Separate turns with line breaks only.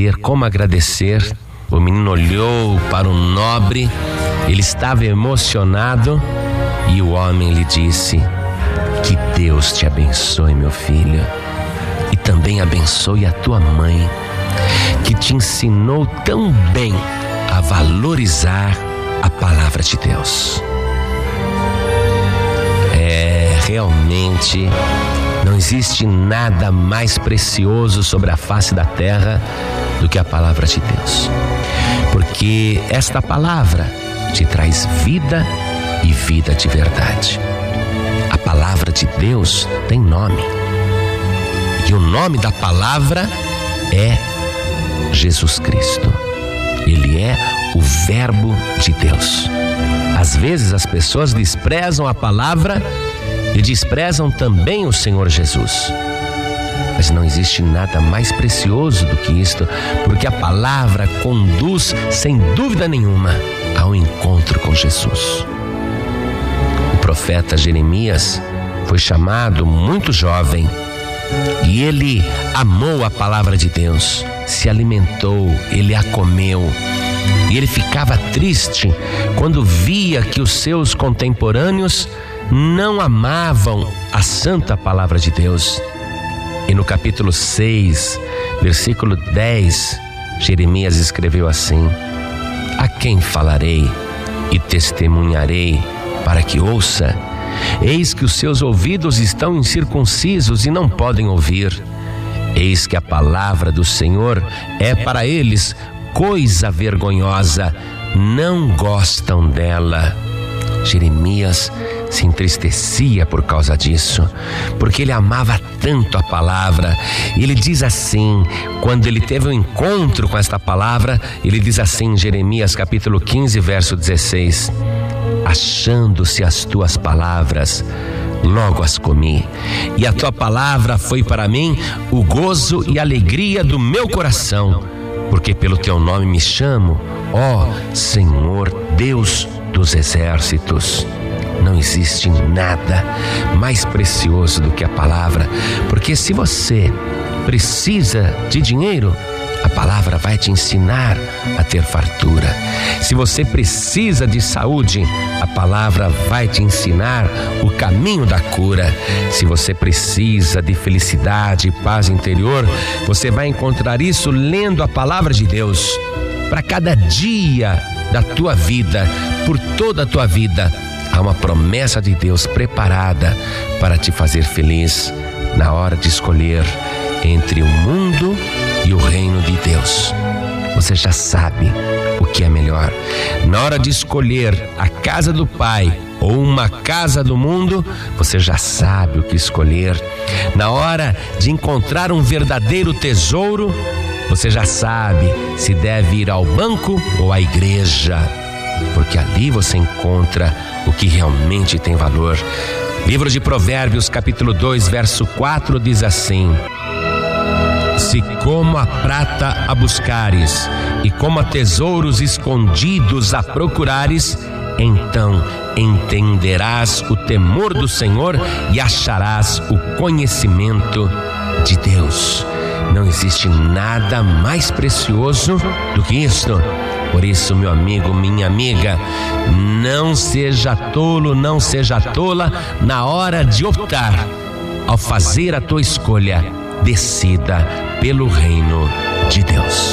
saber como agradecer. O menino olhou para o nobre, ele estava emocionado e o homem lhe disse: que Deus te abençoe, meu filho, e também abençoe a tua mãe, que te ensinou tão bem a valorizar a palavra de Deus. Realmente não existe nada mais precioso sobre a face da terra do que a palavra de Deus, porque esta palavra te traz vida e vida de verdade. A palavra de Deus tem nome, e o nome da palavra é Jesus Cristo. Ele é o Verbo de Deus. Às vezes as pessoas desprezam a palavra e desprezam também o Senhor Jesus. Mas não existe nada mais precioso do que isto, porque a palavra conduz, sem dúvida nenhuma, ao encontro com Jesus. O profeta Jeremias foi chamado muito jovem e ele amou a palavra de Deus, se alimentou, ele a comeu. E ele ficava triste quando via que os seus contemporâneos não amavam a santa palavra de Deus. E no capítulo 6, versículo 10, Jeremias escreveu assim: a quem falarei e testemunharei para que ouça? Eis que os seus ouvidos estão incircuncisos e não podem ouvir. Eis que a palavra do Senhor é para eles coisa vergonhosa, não gostam dela. Jeremias se entristecia por causa disso, porque ele amava tanto a palavra. E ele diz assim, quando ele teve um encontro com esta palavra, ele diz assim em Jeremias capítulo 15, verso 16: achando-se as tuas palavras, logo as comi, e a tua palavra foi para mim o gozo e a alegria do meu coração, porque pelo teu nome me chamo, ó Senhor Deus dos exércitos. Não existe nada mais precioso do que a palavra, porque se você precisa de dinheiro, a palavra vai te ensinar a ter fartura. Se você precisa de saúde, a palavra vai te ensinar o caminho da cura. Se você precisa de felicidade e paz interior, você vai encontrar isso lendo a palavra de Deus. Para cada dia da tua vida, por toda a tua vida, há uma promessa de Deus preparada para te fazer feliz na hora de escolher entre o mundo e o reino de Deus. Você já sabe o que é melhor. Na hora de escolher a casa do Pai ou uma casa do mundo, você já sabe o que escolher. Na hora de encontrar um verdadeiro tesouro, você já sabe se deve ir ao banco ou à igreja, porque ali você encontra o que realmente tem valor. Livro de Provérbios, capítulo 2, verso 4, diz assim: se como a prata a buscares, e como a tesouros escondidos a procurares, então entenderás o temor do Senhor e acharás o conhecimento de Deus. Não existe nada mais precioso do que isto. Por isso, meu amigo, minha amiga, não seja tolo, não seja tola na hora de optar. Ao fazer a tua escolha, decida pelo reino de Deus.